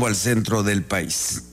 al centro del país,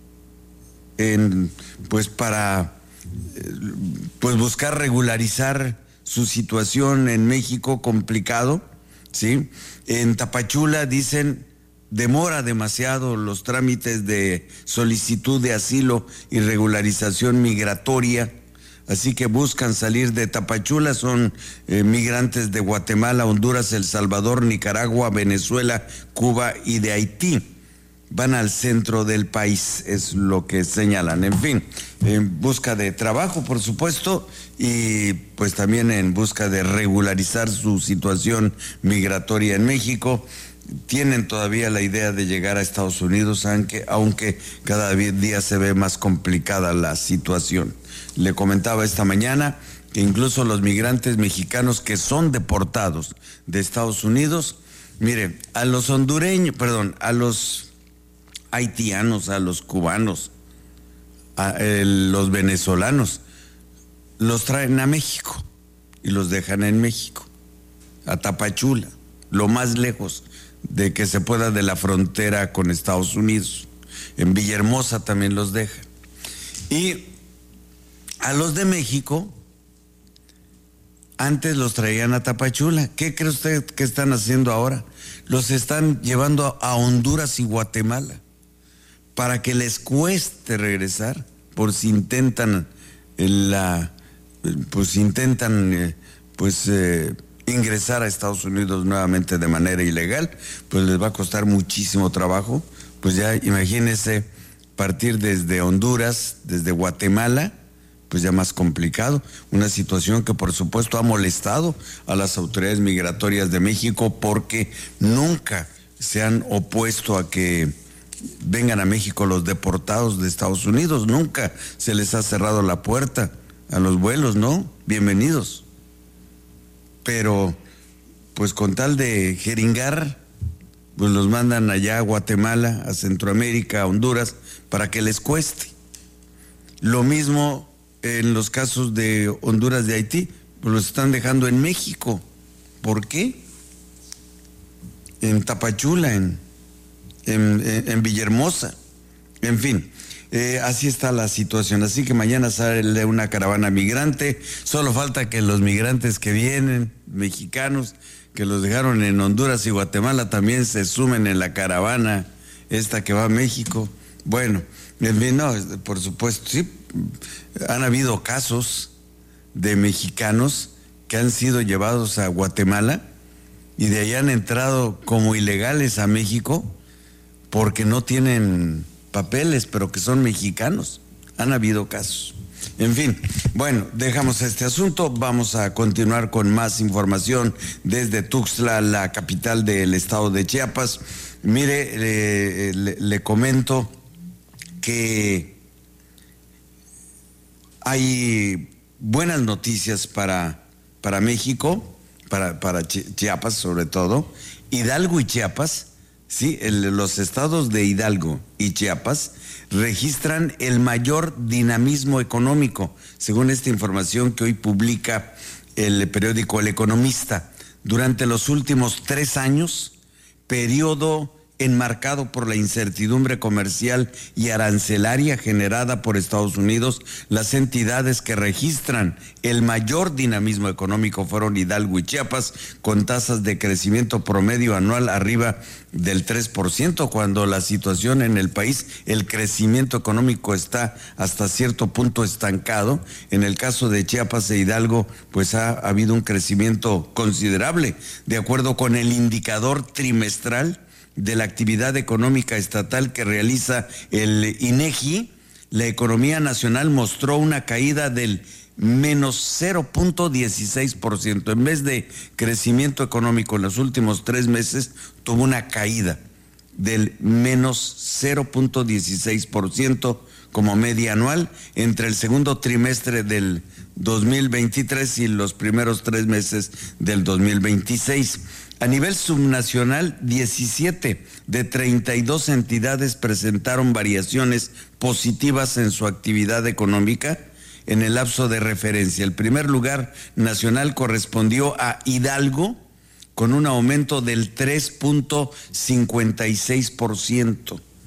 pues para pues buscar regularizar su situación en México complicado, ¿sí? En Tapachula dicen demora demasiado los trámites de solicitud de asilo y regularización migratoria, así que buscan salir de Tapachula. Son migrantes de Guatemala, Honduras, El Salvador, Nicaragua, Venezuela, Cuba y de Haití. Van al centro del país, es lo que señalan. En fin, en busca de trabajo, por supuesto, y pues también en busca de regularizar su situación migratoria en México. Tienen todavía la idea de llegar a Estados Unidos, aunque cada día se ve más complicada la situación. Le comentaba esta mañana que incluso los migrantes mexicanos que son deportados de Estados Unidos, mire, a los haitianos, a los cubanos, los venezolanos, los traen a México y los dejan en México, a Tapachula, lo más lejos de que se pueda de la frontera con Estados Unidos. En Villahermosa también los dejan. Y a los de México, antes los traían a Tapachula. ¿Qué cree usted que están haciendo ahora? Los están llevando a Honduras y Guatemala para que les cueste regresar, por si intentan ingresar a Estados Unidos nuevamente de manera ilegal, pues les va a costar muchísimo trabajo. Pues ya imagínense partir desde Honduras, desde Guatemala, pues ya más complicado. Una situación que por supuesto ha molestado a las autoridades migratorias de México, porque nunca se han opuesto a que vengan a México los deportados de Estados Unidos. Nunca se les ha cerrado la puerta a los vuelos, ¿no? Bienvenidos. Pero pues con tal de jeringar, pues los mandan allá a Guatemala, a Centroamérica, a Honduras, para que les cueste. Lo mismo en los casos de Honduras, de Haití, pues los están dejando en México. ¿Por qué? En Tapachula, en Villahermosa, en fin, así está la situación. Así que mañana sale una caravana migrante. Solo falta que los migrantes que vienen, mexicanos, que los dejaron en Honduras y Guatemala, también se sumen en la caravana esta que va a México. Bueno, en fin, no, por supuesto, sí, han habido casos de mexicanos que han sido llevados a Guatemala y de ahí han entrado como ilegales a México, porque no tienen papeles, pero que son mexicanos. Han habido casos. En fin, bueno, dejamos este asunto. Vamos a continuar con más información desde Tuxtla, la capital del estado de Chiapas. Mire, le comento que hay buenas noticias para México, para Chiapas sobre todo. Hidalgo y Chiapas, sí, los estados de Hidalgo y Chiapas registran el mayor dinamismo económico, según esta información que hoy publica el periódico El Economista. Durante los últimos 3 años, periodo enmarcado por la incertidumbre comercial y arancelaria generada por Estados Unidos, las entidades que registran el mayor dinamismo económico fueron Hidalgo y Chiapas, con tasas de crecimiento promedio anual arriba del 3%, cuando la situación en el país, el crecimiento económico está hasta cierto punto estancado. En el caso de Chiapas e Hidalgo, pues ha habido un crecimiento considerable. De acuerdo con el indicador trimestral de la actividad económica estatal que realiza el INEGI, la economía nacional mostró una caída del menos 0.16%. En vez de crecimiento económico en los últimos 3 meses, tuvo una caída del menos 0.16% como media anual entre el segundo trimestre del 2023 y los primeros 3 meses del 2026. A nivel subnacional, 17 de 32 entidades presentaron variaciones positivas en su actividad económica en el lapso de referencia. El primer lugar nacional correspondió a Hidalgo, con un aumento del 3.56%.